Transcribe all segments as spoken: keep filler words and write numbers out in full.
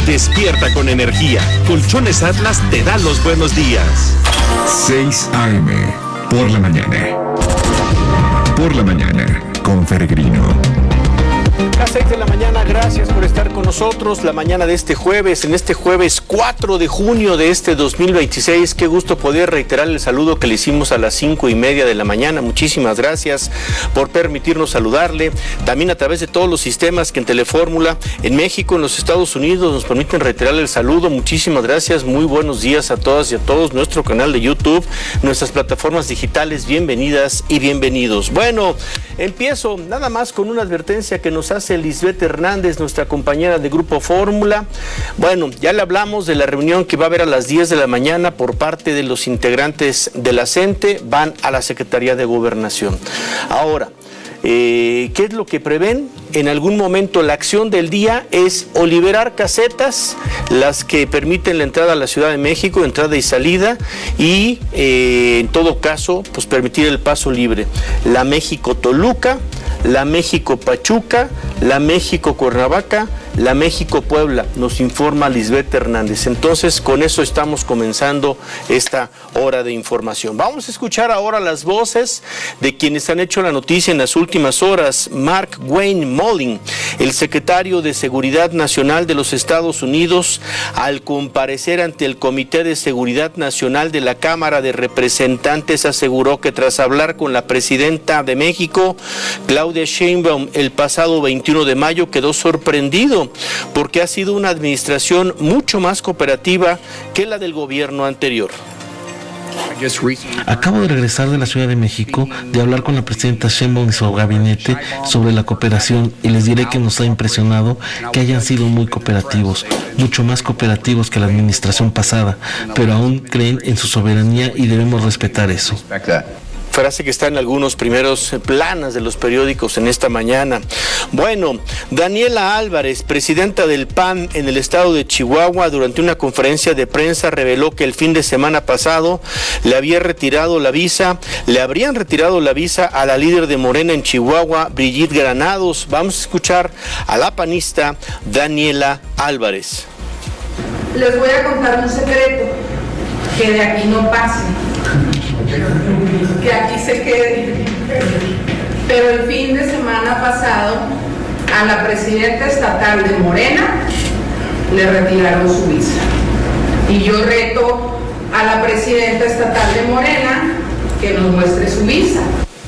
Despierta con energía. Colchones Atlas te da los buenos días. seis a eme por la mañana. Por la mañana con Peregrino. Las seis de la mañana, gracias por estar con nosotros la mañana de este jueves, en este jueves cuatro de junio de este dos mil veintiséis. Qué gusto poder reiterar el saludo que le hicimos a las cinco y media de la mañana. Muchísimas gracias por permitirnos saludarle. También a través de todos los sistemas que en Telefórmula, en México, en los Estados Unidos, nos permiten reiterar el saludo. Muchísimas gracias, muy buenos días a todas y a todos. Nuestro canal de YouTube, nuestras plataformas digitales, bienvenidas y bienvenidos. Bueno, empiezo nada más con una advertencia que nos hace Lisbeth Hernández, nuestra compañera de Grupo Fórmula. Bueno, ya le hablamos de la reunión que va a haber a las diez de la mañana por parte de los integrantes de la CENTE, van a la Secretaría de Gobernación. Ahora, eh, ¿qué es lo que prevén? En algún momento la acción del día es o liberar casetas, las que permiten la entrada a la Ciudad de México, entrada y salida, y eh, en todo caso, pues permitir el paso libre. La México-Toluca, la México-Pachuca, la México-Cuernavaca, la México-Puebla, nos informa Lisbeth Hernández. Entonces, con eso estamos comenzando esta hora de información. Vamos a escuchar ahora las voces de quienes han hecho la noticia en las últimas horas. Mark Wayne Mullin, el secretario de Seguridad Nacional de los Estados Unidos, al comparecer ante el Comité de Seguridad Nacional de la Cámara de Representantes, aseguró que tras hablar con la presidenta de México, Claudia Sheinbaum, el pasado veintiuno de mayo, quedó sorprendido porque ha sido una administración mucho más cooperativa que la del gobierno anterior. Acabo de regresar de la Ciudad de México de hablar con la presidenta Sheinbaum y su gabinete sobre la cooperación, y les diré que nos ha impresionado que hayan sido muy cooperativos, mucho más cooperativos que la administración pasada, pero aún creen en su soberanía y debemos respetar eso. Frase que está en algunos primeros planas de los periódicos en esta mañana. Bueno, Daniela Álvarez, presidenta del P A N en el estado de Chihuahua, durante una conferencia de prensa reveló que el fin de semana pasado le había retirado la visa, le habrían retirado la visa a la líder de Morena en Chihuahua, Brigitte Granados. Vamos a escuchar a la panista Daniela Álvarez. Les voy a contar un secreto, que de aquí no pase, que aquí se quede. Pero el fin de semana pasado a la presidenta estatal de Morena le retiraron su visa, y yo reto a la presidenta estatal de Morena que nos muestre su visa.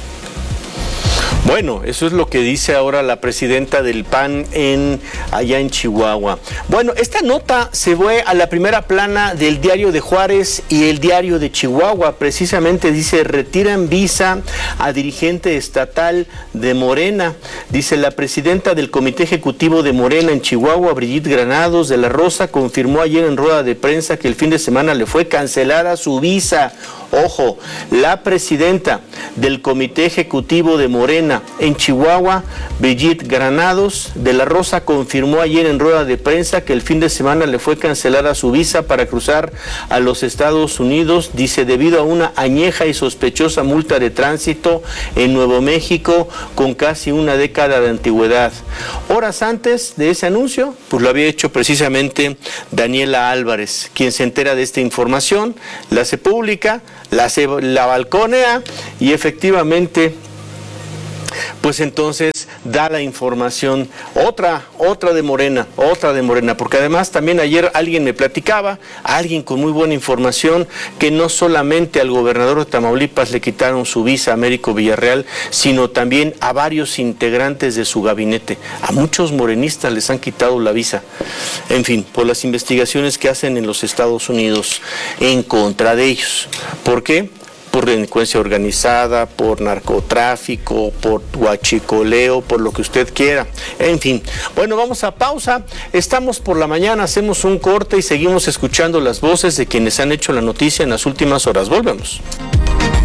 Bueno, eso es lo que dice ahora la presidenta del P A N en, allá en Chihuahua. Bueno, esta nota se fue a la primera plana del Diario de Juárez y el Diario de Chihuahua. Precisamente dice: retiran visa a dirigente estatal de Morena. Dice: la presidenta del Comité Ejecutivo de Morena en Chihuahua, Brigitte Granados de la Rosa, confirmó ayer en rueda de prensa que el fin de semana le fue cancelada su visa. Ojo, la presidenta del Comité Ejecutivo de Morena en Chihuahua, Brigitte Granados de la Rosa, confirmó ayer en rueda de prensa que el fin de semana le fue cancelada su visa para cruzar a los Estados Unidos, dice, debido a una añeja y sospechosa multa de tránsito en Nuevo México con casi una década de antigüedad. Horas antes de ese anuncio, pues lo había hecho precisamente Daniela Álvarez, quien se entera de esta información, la hace pública, la, hace, la balconea y efectivamente, pues entonces da la información, otra, otra de Morena, otra de Morena, porque además también ayer alguien me platicaba, alguien con muy buena información, que no solamente al gobernador de Tamaulipas le quitaron su visa a Américo Villarreal, sino también a varios integrantes de su gabinete, a muchos morenistas les han quitado la visa, en fin, por las investigaciones que hacen en los Estados Unidos en contra de ellos. ¿Por qué? Por delincuencia organizada, por narcotráfico, por huachicoleo, por lo que usted quiera. En fin, bueno, vamos a pausa. Estamos por la mañana, hacemos un corte y seguimos escuchando las voces de quienes han hecho la noticia en las últimas horas. Volvemos.